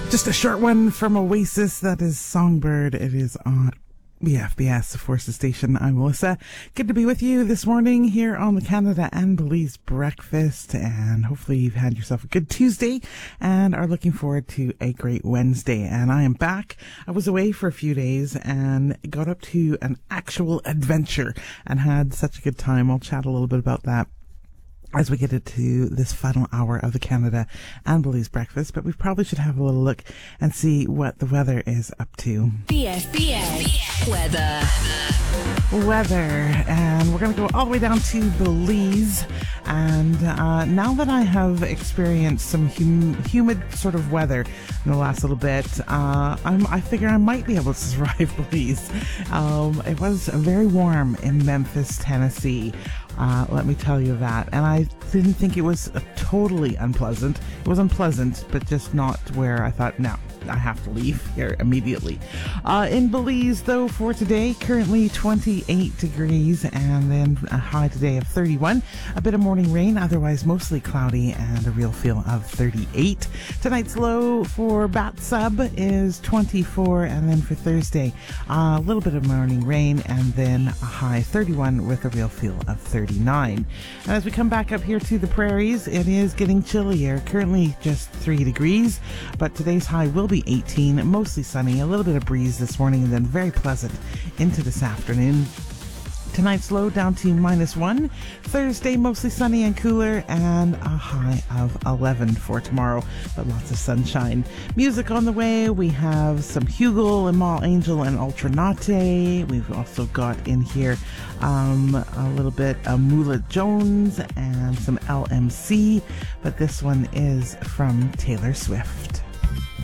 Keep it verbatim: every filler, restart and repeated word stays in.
Just a short one from Oasis. That is Songbird. It is on B F B S, the Forces Station. I'm Melissa. Good to be with you this morning here on the Canada and Belize Breakfast. And hopefully you've had yourself a good Tuesday and are looking forward to a great Wednesday. And I am back. I was away for a few days and got up to an actual adventure and had such a good time. I'll chat a little bit about that as we get into this final hour of the Canada and Belize Breakfast, but we probably should have a little look and see what the weather is up to. B F B S weather. Weather, and we're going to go all the way down to Belize. And uh, now that I have experienced some hum- humid sort of weather in the last little bit, uh, I'm, I figure I might be able to survive Belize. Um, it was very warm in Memphis, Tennessee. Uh, let me tell you that. And I didn't think it was uh, totally unpleasant. It was unpleasant, but just not where I thought, no, I have to leave here immediately. Uh, in Belize, though, for today, currently twenty-eight degrees, and then a high today of thirty-one. A bit of morning rain, otherwise mostly cloudy, and a real feel of thirty-eight. Tonight's low for Bat Sub is twenty-four, and then for Thursday, uh, a little bit of morning rain, and then a high thirty-one with a real feel of thirty-nine. And as we come back up here to the prairies, it is getting chillier. Currently just three degrees, but today's high will be eighteen, mostly sunny, a little bit of breeze this morning, and then very pleasant into this afternoon. Tonight's low down to minus one. Thursday, mostly sunny and cooler, and a high of eleven for tomorrow, but lots of sunshine. Music on the way. We have some Hugel, Amal Angel, and Ultranate. We've also got in here um, a little bit of Mula Jones and some L M C, but this one is from Taylor Swift.